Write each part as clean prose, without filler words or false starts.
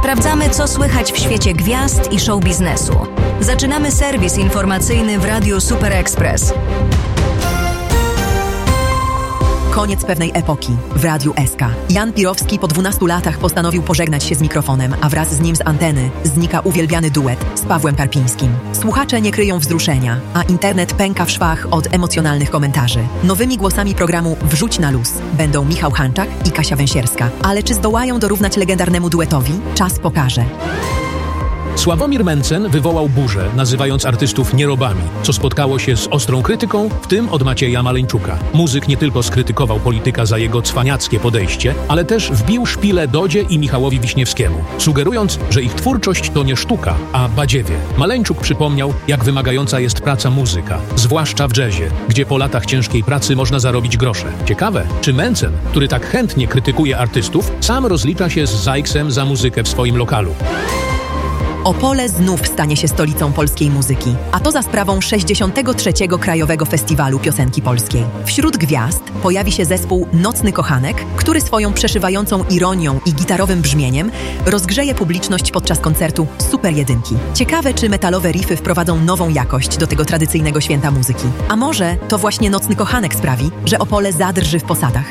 Sprawdzamy, co słychać w świecie gwiazd i show biznesu. Zaczynamy serwis informacyjny w Radiu Super Express. Koniec pewnej epoki w Radiu SK. Jan Pirowski po 12 latach postanowił pożegnać się z mikrofonem, a wraz z nim z anteny znika uwielbiany duet z Pawłem Karpińskim. Słuchacze nie kryją wzruszenia, a internet pęka w szwach od emocjonalnych komentarzy. Nowymi głosami programu Wrzuć na luz będą Michał Hanczak i Kasia Węsierska. Ale czy zdołają dorównać legendarnemu duetowi? Czas pokaże. Sławomir Mencen wywołał burzę, nazywając artystów nierobami, co spotkało się z ostrą krytyką, w tym od Macieja Maleńczuka. Muzyk nie tylko skrytykował polityka za jego cwaniackie podejście, ale też wbił szpilę Dodzie i Michałowi Wiśniewskiemu, sugerując, że ich twórczość to nie sztuka, a badziewie. Maleńczuk przypomniał, jak wymagająca jest praca muzyka, zwłaszcza w jazzie, gdzie po latach ciężkiej pracy można zarobić grosze. Ciekawe, czy Mencen, który tak chętnie krytykuje artystów, sam rozlicza się z Zajksem za muzykę w swoim lokalu. Opole znów stanie się stolicą polskiej muzyki, a to za sprawą 63. Krajowego Festiwalu Piosenki Polskiej. Wśród gwiazd pojawi się zespół Nocny Kochanek, który swoją przeszywającą ironią i gitarowym brzmieniem rozgrzeje publiczność podczas koncertu Super Jedynki. Ciekawe, czy metalowe riffy wprowadzą nową jakość do tego tradycyjnego święta muzyki. A może to właśnie Nocny Kochanek sprawi, że Opole zadrży w posadach.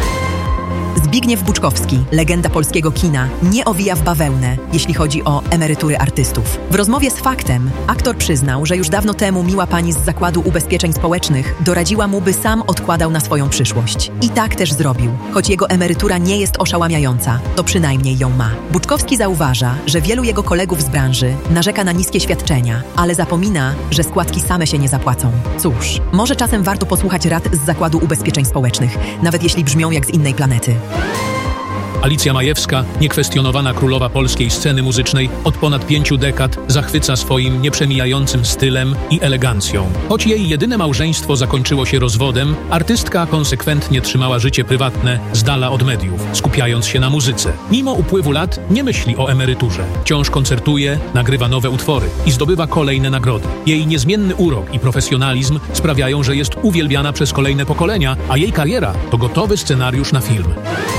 Zbigniew Buczkowski, legenda polskiego kina, nie owija w bawełnę, jeśli chodzi o emerytury artystów. W rozmowie z Faktem aktor przyznał, że już dawno temu miła pani z Zakładu Ubezpieczeń Społecznych doradziła mu, by sam odkładał na swoją przyszłość. I tak też zrobił. Choć jego emerytura nie jest oszałamiająca, to przynajmniej ją ma. Buczkowski zauważa, że wielu jego kolegów z branży narzeka na niskie świadczenia, ale zapomina, że składki same się nie zapłacą. Cóż, może czasem warto posłuchać rad z Zakładu Ubezpieczeń Społecznych, nawet jeśli brzmią jak z innej planety. Alicja Majewska, niekwestionowana królowa polskiej sceny muzycznej, od ponad 5 dekad zachwyca swoim nieprzemijającym stylem i elegancją. Choć jej jedyne małżeństwo zakończyło się rozwodem, artystka konsekwentnie trzymała życie prywatne z dala od mediów, skupiając się na muzyce. Mimo upływu lat nie myśli o emeryturze. Wciąż koncertuje, nagrywa nowe utwory i zdobywa kolejne nagrody. Jej niezmienny urok i profesjonalizm sprawiają, że jest uwielbiana przez kolejne pokolenia, a jej kariera to gotowy scenariusz na film.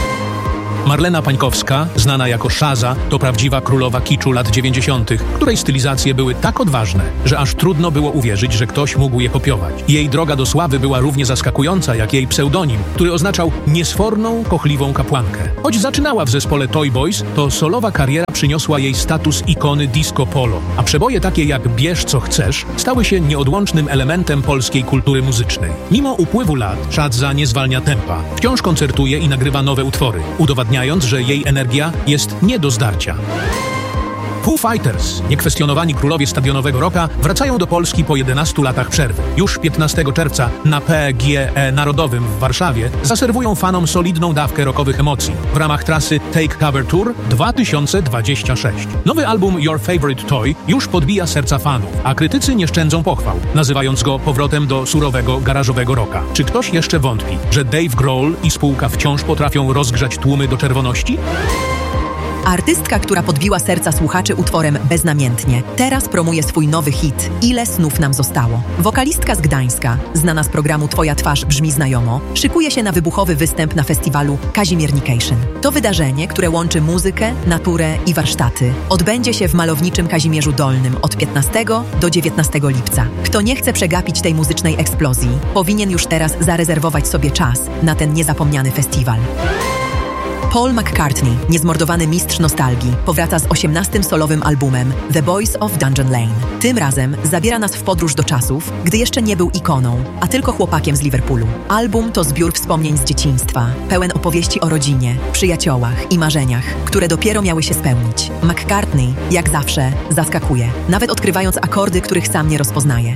Marlena Pańkowska, znana jako Szaza, to prawdziwa królowa kiczu lat 90., której stylizacje były tak odważne, że aż trudno było uwierzyć, że ktoś mógł je kopiować. Jej droga do sławy była równie zaskakująca jak jej pseudonim, który oznaczał niesforną, kochliwą kapłankę. Choć zaczynała w zespole Toy Boys, to solowa kariera przyniosła jej status ikony disco polo, a przeboje takie jak Bierz co chcesz stały się nieodłącznym elementem polskiej kultury muzycznej. Mimo upływu lat Szadza nie zwalnia tempa. Wciąż koncertuje i nagrywa nowe utwory, udowadniając, że jej energia jest nie do zdarcia. Foo Fighters, niekwestionowani królowie stadionowego rocka, wracają do Polski po 11 latach przerwy. Już 15 czerwca na PGE Narodowym w Warszawie zaserwują fanom solidną dawkę rockowych emocji w ramach trasy Take Cover Tour 2026. Nowy album Your Favorite Toy już podbija serca fanów, a krytycy nie szczędzą pochwał, nazywając go powrotem do surowego, garażowego rocka. Czy ktoś jeszcze wątpi, że Dave Grohl i spółka wciąż potrafią rozgrzać tłumy do czerwoności? Artystka, która podbiła serca słuchaczy utworem Beznamiętnie, teraz promuje swój nowy hit Ile snów nam zostało. Wokalistka z Gdańska, znana z programu Twoja twarz brzmi znajomo, szykuje się na wybuchowy występ na festiwalu Kazimiernication. To wydarzenie, które łączy muzykę, naturę i warsztaty. Odbędzie się w malowniczym Kazimierzu Dolnym od 15 do 19 lipca. Kto nie chce przegapić tej muzycznej eksplozji, powinien już teraz zarezerwować sobie czas na ten niezapomniany festiwal. Paul McCartney, niezmordowany mistrz nostalgii, powraca z 18. solowym albumem The Boys of Dungeon Lane. Tym razem zabiera nas w podróż do czasów, gdy jeszcze nie był ikoną, a tylko chłopakiem z Liverpoolu. Album to zbiór wspomnień z dzieciństwa, pełen opowieści o rodzinie, przyjaciołach i marzeniach, które dopiero miały się spełnić. McCartney, jak zawsze, zaskakuje, nawet odkrywając akordy, których sam nie rozpoznaje.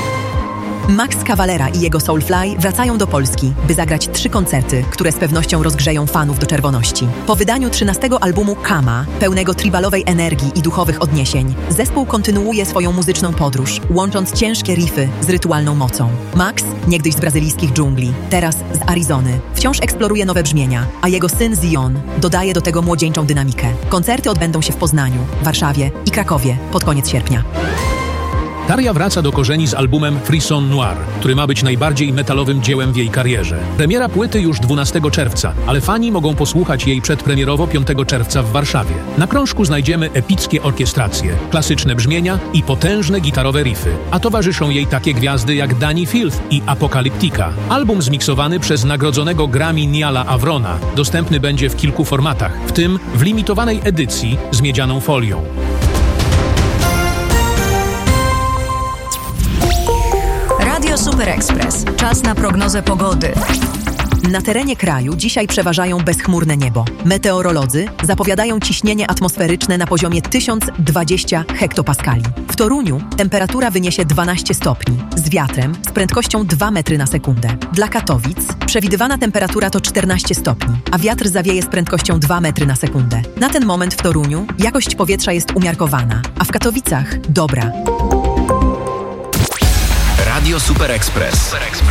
Max Cavalera i jego Soulfly wracają do Polski, by zagrać 3 koncerty, które z pewnością rozgrzeją fanów do czerwoności. Po wydaniu 13. albumu Kama, pełnego tribalowej energii i duchowych odniesień, zespół kontynuuje swoją muzyczną podróż, łącząc ciężkie riffy z rytualną mocą. Max, niegdyś z brazylijskich dżungli, teraz z Arizony, wciąż eksploruje nowe brzmienia, a jego syn Zion dodaje do tego młodzieńczą dynamikę. Koncerty odbędą się w Poznaniu, Warszawie i Krakowie pod koniec sierpnia. Tarja wraca do korzeni z albumem Frisson Noir, który ma być najbardziej metalowym dziełem w jej karierze. Premiera płyty już 12 czerwca, ale fani mogą posłuchać jej przedpremierowo 5 czerwca w Warszawie. Na krążku znajdziemy epickie orkiestracje, klasyczne brzmienia i potężne gitarowe riffy, a towarzyszą jej takie gwiazdy jak Dani Filth i Apocalyptica. Album zmiksowany przez nagrodzonego Grammy Niala Avrona dostępny będzie w kilku formatach, w tym w limitowanej edycji z miedzianą folią. Radio Super Express. Czas na prognozę pogody. Na terenie kraju dzisiaj przeważają bezchmurne niebo. Meteorolodzy zapowiadają ciśnienie atmosferyczne na poziomie 1020 hektopaskali. W Toruniu temperatura wyniesie 12 stopni, z wiatrem z prędkością 2 metry na sekundę. Dla Katowic przewidywana temperatura to 14 stopni, a wiatr zawieje z prędkością 2 metry na sekundę. Na ten moment w Toruniu jakość powietrza jest umiarkowana, a w Katowicach dobra. Radio Super Express.